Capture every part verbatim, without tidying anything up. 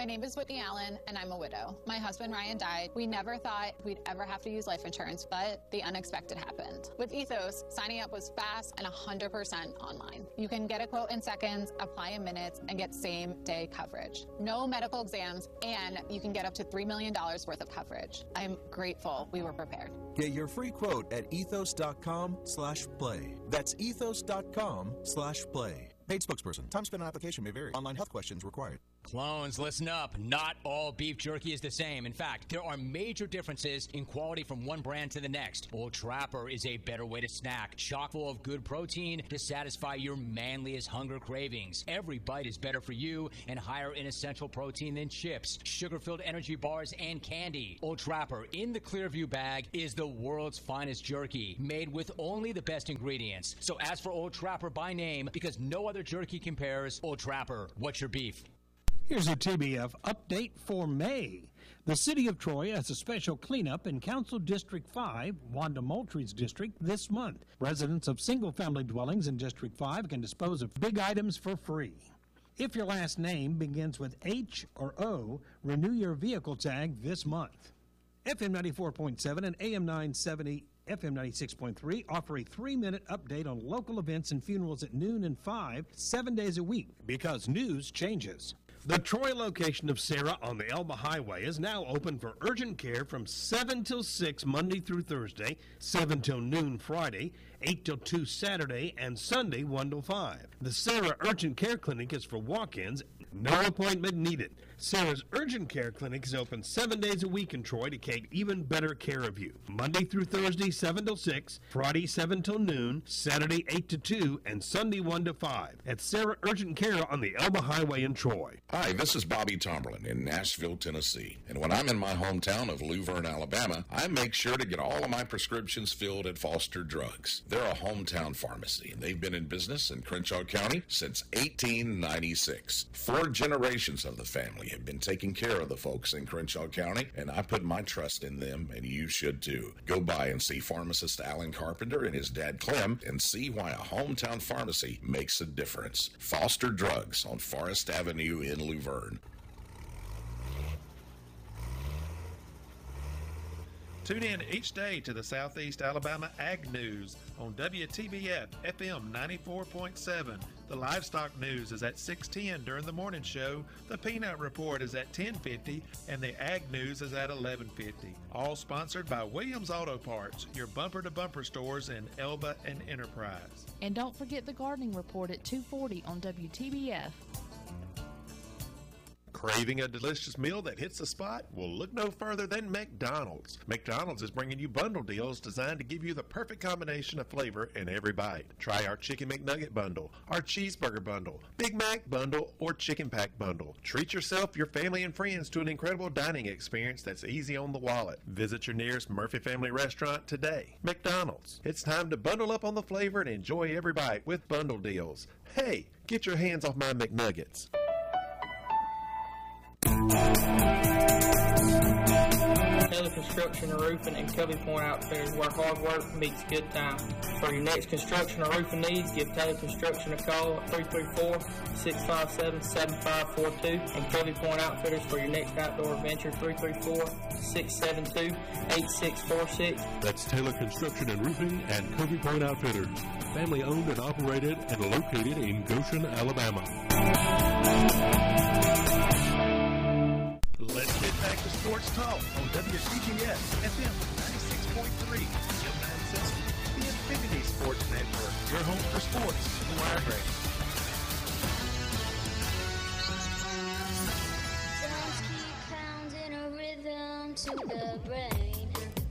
name is Whitney Allen, and I'm a widow. My husband, Ryan, died. We never thought we'd ever have to use life insurance, but the unexpected happened. With Ethos, signing up was fast and one hundred percent online. You can get a quote in seconds, apply in minutes, and get same-day coverage. No medical exams, and you can get up to three million dollars worth of coverage. I'm grateful we were prepared. Get your free quote at ethos.com slash play. That's ethos.com slash play. Paid spokesperson. Time spent on application may vary. Online health questions required. Clones, listen up. Not all beef jerky is the same. In fact, there are major differences in quality from one brand to the next. Old Trapper is a better way to snack, chock full of good protein to satisfy your manliest hunger cravings. Every bite is better for you and higher in essential protein than chips, sugar-filled energy bars, and candy. Old Trapper in the Clearview bag is the world's finest jerky, made with only the best ingredients. So ask for Old Trapper by name because no other jerky compares. Old Trapper, what's your beef? Here's a T B F update for May. The city of Troy has a special cleanup in Council District five, Wanda Moultrie's district, this month. Residents of single-family dwellings in District five can dispose of big items for free. If your last name begins with H or O, renew your vehicle tag this month. F M ninety-four point seven and A M nine seventy F M ninety-six point three offer a three-minute update on local events and funerals at noon and five, seven days a week, because news changes. The Troy location of Sarah on the Elba Highway is now open for urgent care from seven till six Monday through Thursday, seven till noon Friday, eight till two Saturday, and Sunday one till five. The Sarah Urgent Care Clinic is for walk-ins, no appointment needed. Sarah's Urgent Care Clinic is open seven days a week in Troy to take even better care of you. Monday through Thursday, seven till six, Friday, seven till noon, Saturday, eight to two, and Sunday, one to five. At Sarah Urgent Care on the Elba Highway in Troy. Hi, this is Bobby Tomberlin in Nashville, Tennessee. And when I'm in my hometown of Luverne, Alabama, I make sure to get all of my prescriptions filled at Foster Drugs. They're a hometown pharmacy, and they've been in business in Crenshaw County since eighteen ninety-six. Four generations of the family have been taking care of the folks in Crenshaw County, and I put my trust in them, and you should too. Go by and see pharmacist Alan Carpenter and his dad Clem and see why a hometown pharmacy makes a difference. Foster Drugs on Forest Avenue in Luverne. Tune in each day to the Southeast Alabama Ag News on W T B F F M ninety-four point seven. The Livestock News is at six ten during the morning show. The Peanut Report is at ten fifty, and the Ag News is at eleven fifty. All sponsored by Williams Auto Parts, your bumper-to-bumper stores in Elba and Enterprise. And don't forget the Gardening Report at two forty on W T B F. Craving a delicious meal that hits the spot? Well, look no further than McDonald's. McDonald's is bringing you bundle deals designed to give you the perfect combination of flavor in every bite. Try our Chicken McNugget bundle, our Cheeseburger bundle, Big Mac bundle, or Chicken Pack bundle. Treat yourself, your family, and friends to an incredible dining experience that's easy on the wallet. Visit your nearest Murphy Family Restaurant today. McDonald's. It's time to bundle up on the flavor and enjoy every bite with bundle deals. Hey, get your hands off my McNuggets. Taylor Construction and Roofing and Covey Point Outfitters, where hard work meets good time. For your next construction or roofing needs, give Taylor Construction a call at three three four, six five seven, seven five four two and Covey Point Outfitters for your next outdoor adventure, three three four, six seven two, eight six four six. That's Taylor Construction and Roofing and Covey Point Outfitters, family owned and operated and located in Goshen, Alabama. Let's get back to Sports Talk on W T B S F M ninety-six point three, M nine sixty, the Infinity Sports Network, your home for sports, wide range. Just keep pounding a rhythm to the brain.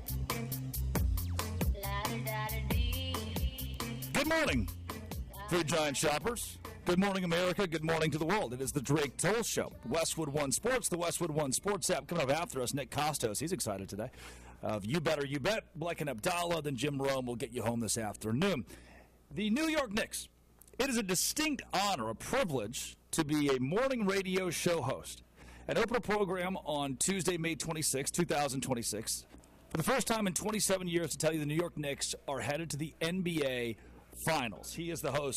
La-da-da-da-dee. Good morning, Food Giant shoppers. Good morning, America. Good morning to the world. It is the Drake Toll Show. Westwood One Sports, the Westwood One Sports app. Coming up after us, Nick Costos. He's excited today. Uh, you better, you bet. Blake and Abdallah, then Jim Rome will get you home this afternoon. The New York Knicks. It is a distinct honor, a privilege, to be a morning radio show host. And open a program on Tuesday, May twenty-sixth, two thousand twenty-six. For the first time in twenty-seven years, to tell you the New York Knicks are headed to the N B A Finals. He is the host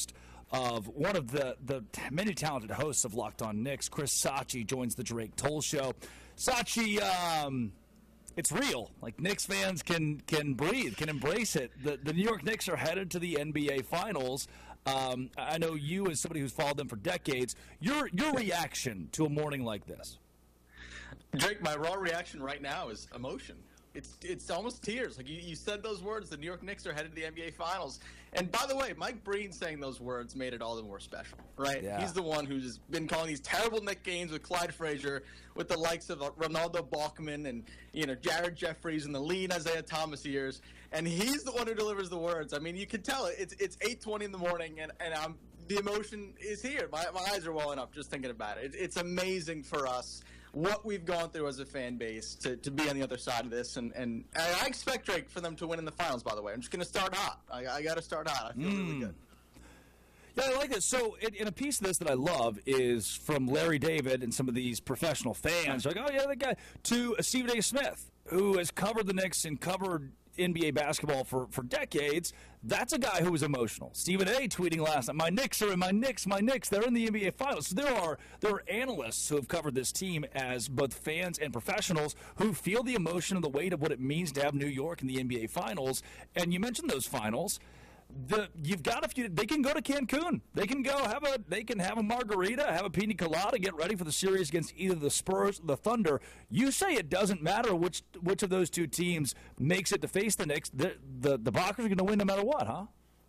of one of the, the many talented hosts of Locked On Knicks. Chris Sachi joins the Drake Toll Show. Sachi, um, it's real. Like, Knicks fans can can breathe, can embrace it. The, the New York Knicks are headed to the N B A Finals. Um, I know you, as somebody who's followed them for decades, your your reaction to a morning like this. Drake, my raw reaction right now is emotion. It's it's almost tears. Like, you, you said those words, the New York Knicks are headed to the N B A Finals. And by the way, Mike Breen saying those words made it all the more special, right? Yeah. He's the one who's been calling these terrible Knick games with Clyde Frazier, with the likes of Ronaldo Balkman and, you know, Jared Jeffries and the lean Isaiah Thomas years. And he's the one who delivers the words. I mean, you can tell it. It's it's eight twenty in the morning, and, and I'm, the emotion is here. My, my eyes are welling up just thinking about it. it. It's amazing for us what we've gone through as a fan base to, to be on the other side of this. And, and, and I expect, Drake, for them to win in the finals, by the way. I'm just going to start hot. I, I got to start hot. I feel mm. really good. Yeah, I like it. So, in, in a piece of this that I love is from Larry David and some of these professional fans. Like, oh, yeah, that guy. To Stephen A. Smith, who has covered the Knicks and covered N B A basketball for, for decades. That's a guy who was emotional. Stephen A. tweeting last night, my Knicks are in, my Knicks, my Knicks, they're in the N B A Finals. So there are there are analysts who have covered this team as both fans and professionals who feel the emotion and the weight of what it means to have New York in the N B A Finals. And you mentioned those finals. The, you've got a few. They can go to Cancun. They can go have a. They can have a margarita, have a pina colada, get ready for the series against either the Spurs or the Thunder. You say it doesn't matter which which of those two teams makes it to face the Knicks. The the, the Bockers are going to win no matter what, huh?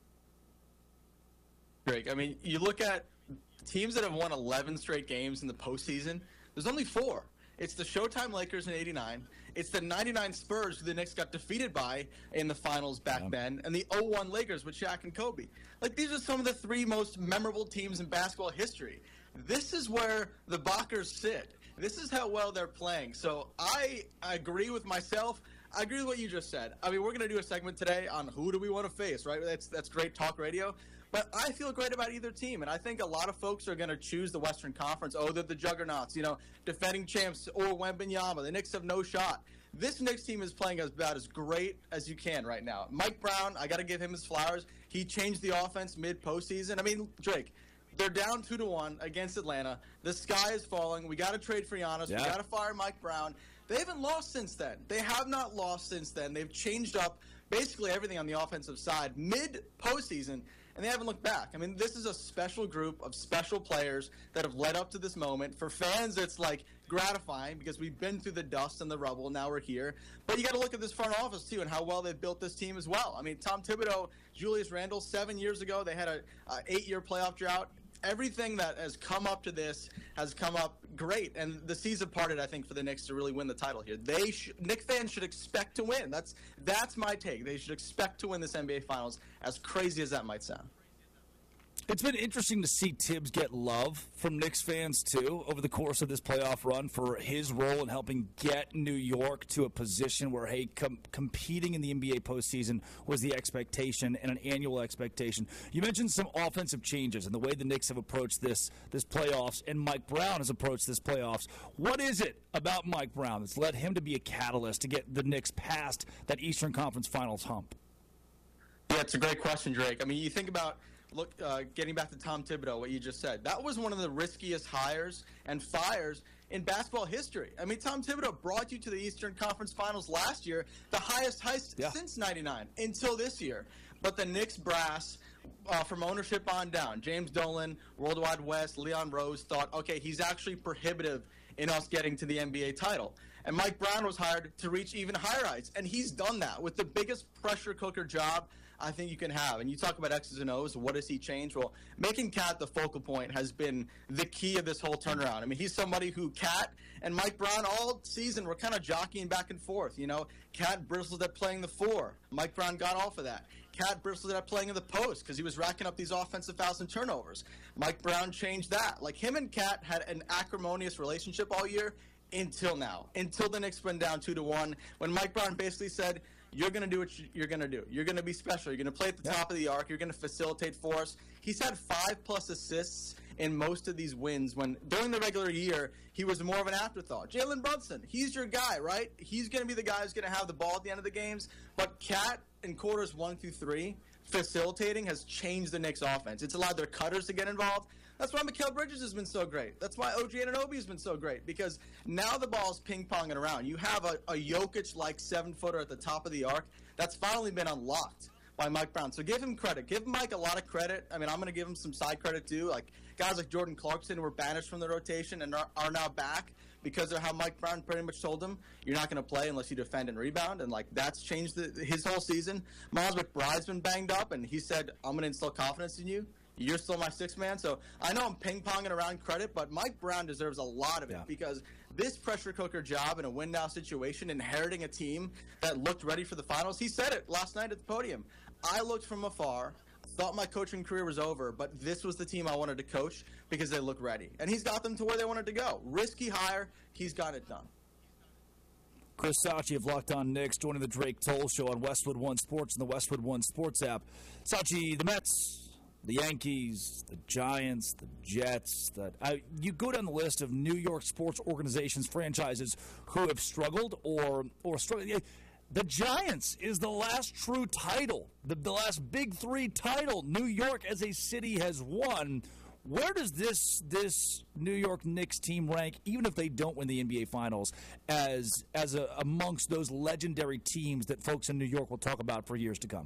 Drake, I mean, you look at teams that have won eleven straight games in the postseason. There's only four. It's the Showtime Lakers in eighty-nine. It's the ninety-nine Spurs who the Knicks got defeated by in the finals back yeah. then, and the oh one Lakers with Shaq and Kobe. Like, these are some of the three most memorable teams in basketball history. This is where the Bockers sit. This is how well they're playing. So I, I agree with myself. I agree with what you just said. I mean, we're going to do a segment today on who do we want to face, right? That's that's great talk radio. But I feel great about either team, and I think a lot of folks are going to choose the Western Conference. Oh, they're the juggernauts, you know, defending champs, or Wembanyama. The Knicks have no shot. This Knicks team is playing about as great as you can right now. Mike Brown, I got to give him his flowers. He changed the offense mid-postseason. I mean, Drake, they're down two to one against Atlanta. The sky is falling. We got to trade for Giannis. Yeah. We got to fire Mike Brown. They haven't lost since then. They have not lost since then. They've changed up basically everything on the offensive side mid-postseason, and they haven't looked back. I mean, this is a special group of special players that have led up to this moment. For fans, it's like gratifying because we've been through the dust and the rubble. Now we're here. But you got to look at this front office, too, and how well they've built this team as well. I mean, Tom Thibodeau, Julius Randle, seven years ago, they had an eight-year playoff drought. Everything that has come up to this has come up great, and the seas have parted, I think, for the Knicks to really win the title here. They sh- Knicks fans should expect to win. That's that's my take. They should expect to win this N B A Finals, as crazy as that might sound. It's been interesting to see Tibbs get love from Knicks fans, too, over the course of this playoff run for his role in helping get New York to a position where, hey, com- competing in the N B A postseason was the expectation and an annual expectation. You mentioned some offensive changes and the way the Knicks have approached this, this playoffs, and Mike Brown has approached this playoffs. What is it about Mike Brown that's led him to be a catalyst to get the Knicks past that Eastern Conference Finals hump? Yeah, it's a great question, Drake. I mean, you think about Look, uh, getting back to Tom Thibodeau, what you just said, that was one of the riskiest hires and fires in basketball history. I mean, Tom Thibodeau brought you to the Eastern Conference Finals last year, the highest heist yeah. since ninety-nine, until this year. But the Knicks brass, uh, from ownership on down, James Dolan, Worldwide West, Leon Rose, thought, okay, he's actually prohibitive in us getting to the N B A title. And Mike Brown was hired to reach even higher heights, and he's done that with the biggest pressure cooker job I think you can have. And you talk about X's and O's, what does he change? Well, making Cat the focal point has been the key of this whole turnaround. I mean, he's somebody who Cat and Mike Brown all season were kind of jockeying back and forth. You know, Cat bristled at playing the four. Mike Brown got off of that. Cat bristled at playing in the post because he was racking up these offensive fouls and turnovers. Mike Brown changed that. Like, him and Cat had an acrimonious relationship all year until now, until the Knicks went down two to one, when Mike Brown basically said, you're going to do what you're going to do. You're going to be special. You're going to play at the yeah. top of the arc. You're going to facilitate for us. He's had five-plus assists in most of these wins when, during the regular year, he was more of an afterthought. Jalen Brunson, he's your guy, right? He's going to be the guy who's going to have the ball at the end of the games. But Cat, in quarters one through three, facilitating has changed the Knicks offense. It's allowed their cutters to get involved. That's why Mikal Bridges has been so great. That's why O G Anunoby has been so great, because now the ball's ping-ponging around. You have a, a Jokic-like seven-footer at the top of the arc that's finally been unlocked by Mike Brown. So give him credit. Give Mike a lot of credit. I mean, I'm going to give him some side credit, too. Like, guys like Jordan Clarkson were banished from the rotation and are, are now back because of how Mike Brown pretty much told him, you're not going to play unless you defend and rebound. And, like, that's changed the, his whole season. Miles McBride's been banged up, and he said, I'm going to instill confidence in you. You're still my sixth man. So I know I'm ping-ponging around credit, but Mike Brown deserves a lot of it, yeah, because this pressure cooker job in a win-now situation, inheriting a team that looked ready for the finals, he said it last night at the podium. I looked from afar, thought my coaching career was over, but this was the team I wanted to coach because they looked ready. And he's got them to where they wanted to go. Risky hire, he's got it done. Chris Sachi of Locked On Knicks joining the Drake Toll Show on Westwood One Sports and the Westwood One Sports app. Sachi, the Mets, the Yankees, the Giants, the Jets. The, uh, you go down the list of New York sports organizations, franchises who have struggled or or struggled. The Giants is the last true title, the, the last big three title New York as a city has won. Where does this this New York Knicks team rank, even if they don't win the N B A Finals, as as a, amongst those legendary teams that folks in New York will talk about for years to come?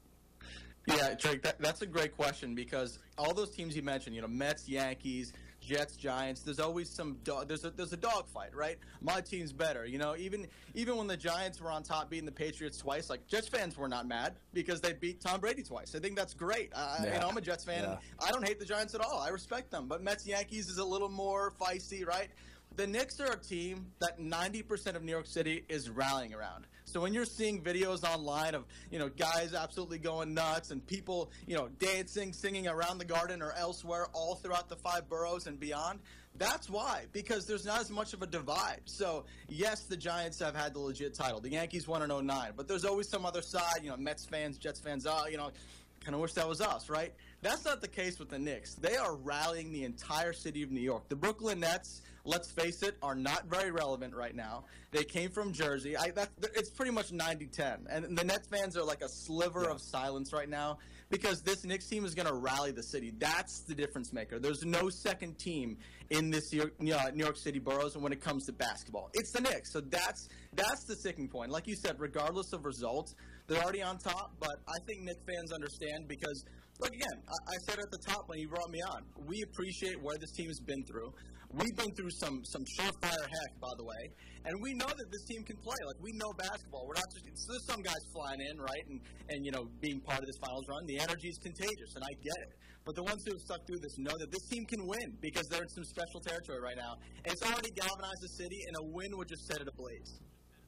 Yeah, Drake, that, that's a great question, because all those teams you mentioned, you know, Mets, Yankees, Jets, Giants, there's always some dog, there's a there's a dogfight, right? My team's better, you know. Even even when the Giants were on top beating the Patriots twice, like, Jets fans were not mad because they beat Tom Brady twice. I think that's great. I, yeah. you know, I'm a Jets fan, yeah. and I don't hate the Giants at all. I respect them, but Mets, Yankees is a little more feisty, right? The Knicks are a team that ninety percent of New York City is rallying around. So when you're seeing videos online of, you know, guys absolutely going nuts and people, you know, dancing, singing around the Garden or elsewhere all throughout the five boroughs and beyond, that's why, because there's not as much of a divide. So, yes, the Giants have had the legit title. The Yankees won in oh nine, but there's always some other side, you know, Mets fans, Jets fans, oh, you know, kind of wish that was us, right? That's not the case with the Knicks. They are rallying the entire city of New York. The Brooklyn Nets, let's face it, are not very relevant right now. They came from Jersey. I, that, it's pretty much ninety ten. And the Nets fans are like a sliver yeah. of silence right now, because this Knicks team is going to rally the city. That's the difference maker. There's no second team in this New York, New York City boroughs when it comes to basketball. It's the Knicks. So that's that's the sticking point. Like you said, regardless of results, they're already on top. But I think Knicks fans understand because, look, again, I, I said at the top when you brought me on, we appreciate where this team has been through. We've been through some some surefire heck, by the way, and we know that this team can play. Like, we know basketball. We're not just – there's some guys flying in, right, and, and, you know, being part of this finals run. The energy is contagious, and I get it. But the ones who have stuck through this know that this team can win because they're in some special territory right now. And it's already galvanized the city, and a win would just set it ablaze.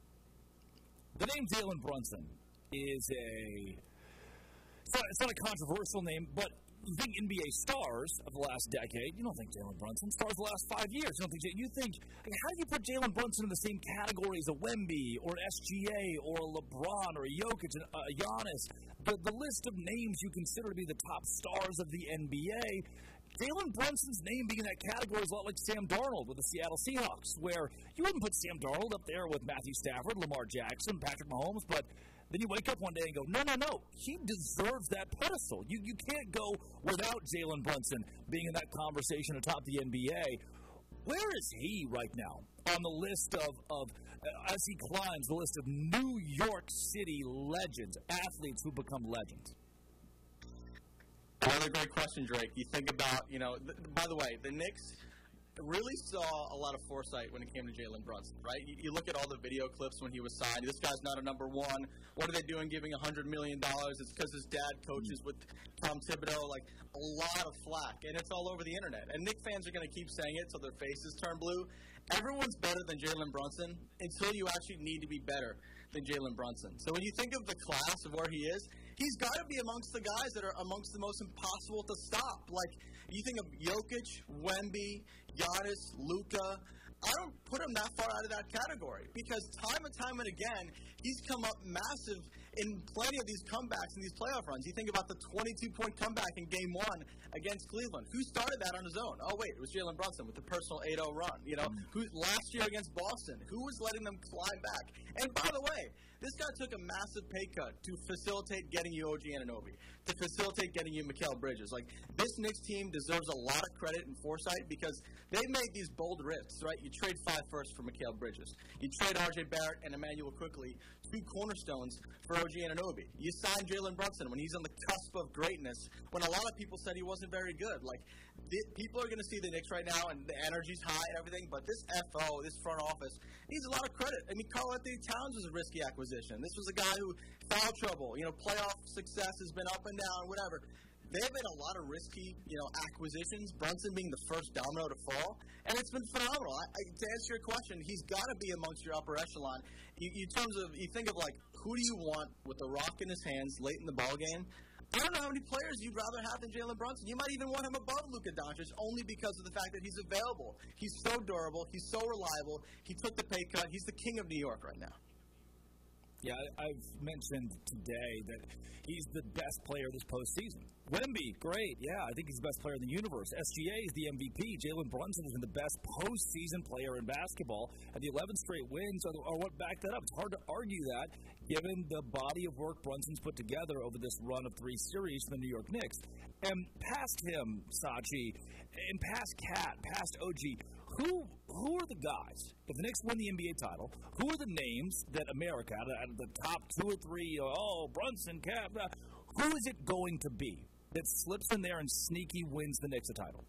The name Jalen Brunson is a – it's not, it's not a controversial name, but – you think N B A stars of the last decade. You don't think Jalen Brunson. Stars of the last five years. You don't think. You think. I mean, how do you put Jalen Brunson in the same category as a Wemby or an S G A or a LeBron or a Jokic and a Giannis? The, the list of names you consider to be the top stars of the N B A. Jalen Brunson's name being in that category is a lot like Sam Darnold with the Seattle Seahawks, where you wouldn't put Sam Darnold up there with Matthew Stafford, Lamar Jackson, Patrick Mahomes, but then you wake up one day and go, no, no, no, he deserves that pedestal. You you can't go without Jalen Brunson being in that conversation atop the N B A. Where is he right now on the list of, of uh, as he climbs the list of New York City legends, athletes who become legends? Another great question, Drake. You think about, you know, th- by the way, the Knicks really saw a lot of foresight when it came to Jalen Brunson, right? You, you look at all the video clips when he was signed. This guy's not a number one. What are they doing giving one hundred million dollars? It's because his dad coaches with Tom Thibodeau. Like, a lot of flack, and it's all over the internet. And Knicks fans are going to keep saying it till their faces turn blue. Everyone's better than Jalen Brunson until you actually need to be better than Jalen Brunson. So when you think of the class of where he is, he's got to be amongst the guys that are amongst the most impossible to stop. Like, you think of Jokic, Wemby, Giannis, Luka. I don't put him that far out of that category because time and time and again, he's come up massive in plenty of these comebacks and these playoff runs. You think about the twenty-two point comeback in Game One against Cleveland. Who started that on his own? Oh wait, it was Jalen Brunson with the personal eight oh run. You know, who last year against Boston? Who was letting them climb back? And by the way, This guy took a massive pay cut to facilitate getting you O G Anunoby, to facilitate getting you Mikal Bridges. Like, this Knicks team deserves a lot of credit and foresight because they made these bold risks, right? You trade five firsts for Mikal Bridges. You trade R J Barrett and Emmanuel Quickly, two cornerstones for O G Anunoby. You sign Jalen Brunson when he's on the cusp of greatness, when a lot of people said he wasn't very good. Like, the, people are going to see the Knicks right now, and the energy's high and everything, but this F O, this front office, needs a lot of credit. I mean, Karl Anthony Towns was a risky acquisition. This was a guy who foul trouble, you know, playoff success has been up and down, whatever. There have been a lot of risky, you know, acquisitions, Brunson being the first domino to fall, and it's been phenomenal. I, I, to answer your question, he's got to be amongst your upper echelon. You, you, terms of, you think of, like, who do you want with the rock in his hands late in the ballgame? I don't know how many players you'd rather have than Jalen Brunson. You might even want him above Luka Doncic only because of the fact that he's available. He's so durable. He's so reliable. He took the pay cut. He's the king of New York right now. Yeah, I've mentioned today that he's the best player this postseason. Wemby, great. Yeah, I think he's the best player in the universe. S G A is the M V P. Jalen Brunson has been the best postseason player in basketball. And the eleven straight wins are, are what back that up. It's hard to argue that given the body of work Brunson's put together over this run of three series for the New York Knicks. And past him, Sachi, and past Cat, past O G, who who are the guys, if the Knicks win the N B A title, who are the names that America, out of, out of the top two or three, oh, Brunson, Cat, uh, who is it going to be that slips in there and sneaky wins the Knicks a title?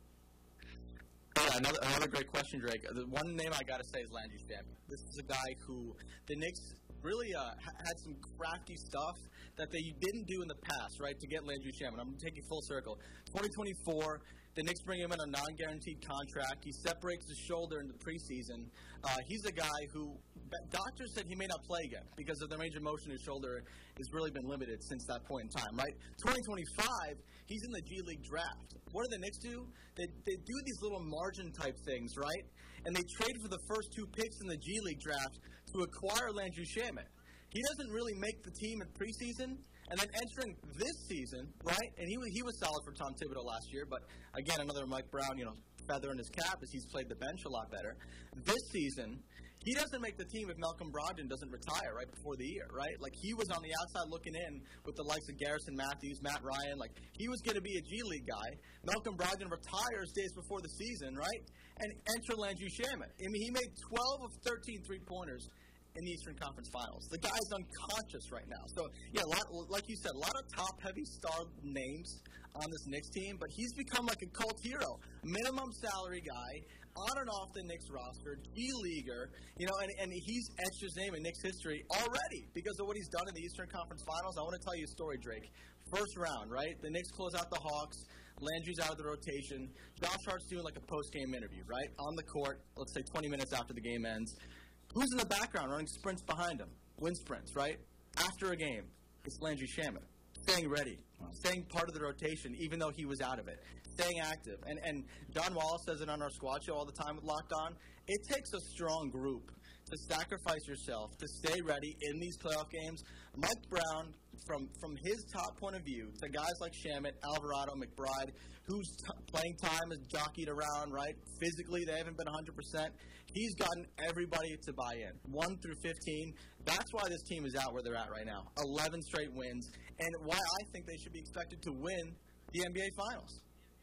Yeah, another, another great question, Drake. The one name I got to say is Landry Shamet. This is a guy who the Knicks really uh, had some crafty stuff that they didn't do in the past, right, to get Landry Shamet. I'm going to take you full circle. twenty twenty-four, the Knicks bring him in a non-guaranteed contract. He separates his shoulder in the preseason. Uh, he's a guy who doctors said he may not play again because of the range of motion. His shoulder has really been limited since that point in time, right? twenty twenty-five, he's in the G League draft. What do the Knicks do? They, they do these little margin-type things, right? And they trade for the first two picks in the G League draft to acquire Landry Shamet. He doesn't really make the team in preseason. And then entering this season, right, and he, he was solid for Tom Thibodeau last year, but again, another Mike Brown, you know, feather in his cap as he's played the bench a lot better. This season, he doesn't make the team if Malcolm Brogdon doesn't retire right before the year, right? Like, he was on the outside looking in with the likes of Garrison Matthews, Matt Ryan. Like, he was going to be a G League guy. Malcolm Brogdon retires days before the season, right? And enter Landry Shamet. I mean, he made twelve of thirteen three-pointers in the Eastern Conference Finals. The guy's unconscious right now. So, yeah, a lot, like you said, a lot of top-heavy star names on this Knicks team, but he's become like a cult hero. Minimum salary guy, on and off the Knicks roster, G-Leaguer, you know, and, and he's etched his name in Knicks history already because of what he's done in the Eastern Conference Finals. I want to tell you a story, Drake. First round, right? The Knicks close out the Hawks. Landry's out of the rotation. Josh Hart's doing like a post-game interview, right? On the court, let's say twenty minutes after the game ends. Who's in the background running sprints behind him? Wind sprints, right? After a game, it's Landry Shamet. Staying ready. Staying part of the rotation, even though he was out of it. Staying active. And and John Wallace says it on our squad show all the time with Locked On. It takes a strong group to sacrifice yourself, to stay ready in these playoff games. Mike Brown, from, from his top point of view, to guys like Shamet, Alvarado, McBride, whose t- playing time is jockeyed around, right? Physically, they haven't been one hundred percent. He's gotten everybody to buy in, one through fifteen. That's why this team is out where they're at right now, eleven straight wins, and why I think they should be expected to win the N B A Finals.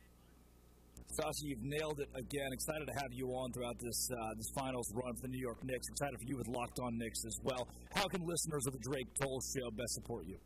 Sashi, you've nailed it again. Excited to have you on throughout this uh, this finals run for the New York Knicks. Excited for you with Locked On Knicks as well. How can listeners of the Drake Toll Show best support you?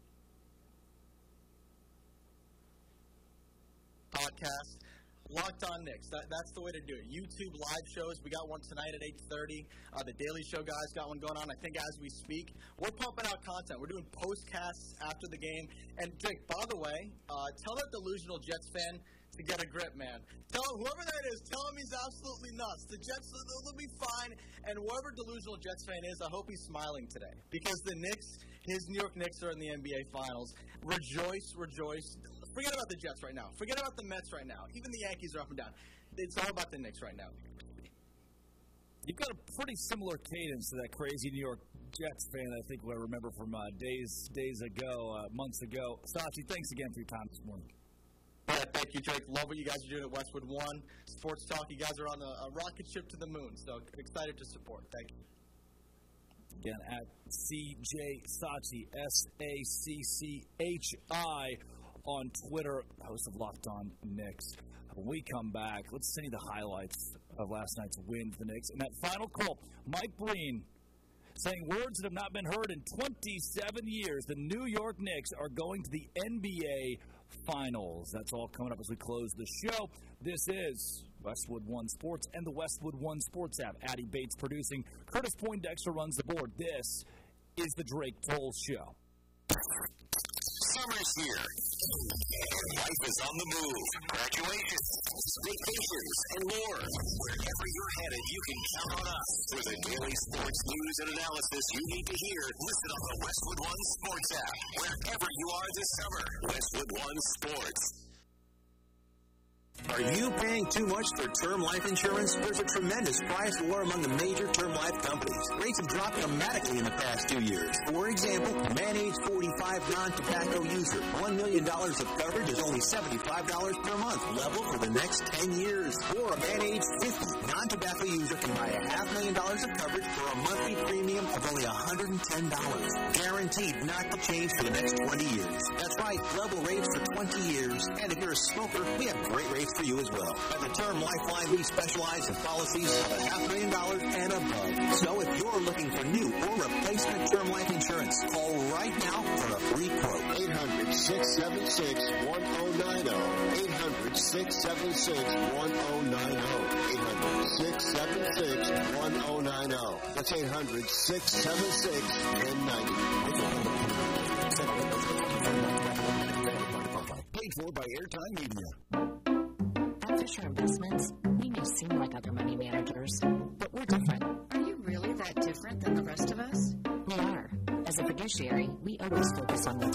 Podcast, Locked On Knicks. That, that's the way to do it. YouTube live shows. We got one tonight at eight thirty. Uh, the Daily Show guys got one going on, I think, as we speak. We're pumping out content. We're doing postcasts after the game. And, Drake, by the way, uh, tell that delusional Jets fan to get a grip, man. Tell whoever that is, tell him he's absolutely nuts. The Jets, they'll be fine. And whoever delusional Jets fan is, I hope he's smiling today. Because the Knicks, his New York Knicks are in the N B A Finals. Rejoice, rejoice. Forget about the Jets right now. Forget about the Mets right now. Even the Yankees are up and down. It's all about the Knicks right now. You've got a pretty similar cadence to that crazy New York Jets fan I think I remember from uh, days days ago, uh, months ago. Sachi, thanks again for your time this morning. Yeah, thank you, Drake. Love what you guys are doing at Westwood One. Sports Talk, you guys are on a, a rocket ship to the moon, so excited to support. Thank you. Again, at C J Sachi, S A C C H I, on Twitter, host of Locked On Knicks. When we come back, let's see the highlights of last night's win for the Knicks. In that final call, Mike Breen saying words that have not been heard in twenty-seven years. The New York Knicks are going to the N B A Finals. That's all coming up as we close the show. This is Westwood One Sports and the Westwood One Sports app. Addie Bates producing. Curtis Poindexter runs the board. This is the Drake Toll Show. Summer's here. Life is on the move. Graduations, vacations, and more. Wherever you're headed, you can count on us for the daily sports news and analysis you need to hear. Listen on the Westwood One Sports app. Wherever you are this summer, Westwood One Sports. Are you paying too much for term life insurance? There's a tremendous price war among the major term life companies. Rates have dropped dramatically in the past two years. For example, man age forty-five non-tobacco user. one million dollars of coverage is only seventy-five dollars per month, level for the next ten years. Or a man age fifty non-tobacco user can buy a half million dollars of coverage for a monthly premium of only one hundred ten dollars. Guaranteed not to change for the next twenty years. That's right, level rates for twenty years. And if you're a smoker, we have great rates for you as well. At the Term Lifeline, we specialize in policies of a half million dollars and above. So if you're looking for new or replacement term life insurance, call right now for a free quote. eight hundred, six seven six, one oh nine oh. eight hundred, six seven six, one oh nine oh. eight hundred, six seven six, one oh nine oh. That's eight hundred, six seven six, one oh nine oh. Paid for by Airtime Media. At Fisher Investments, we may seem like other money managers, but we're different. Are you really that different than the rest of us? We are. As a fiduciary, we always focus on what's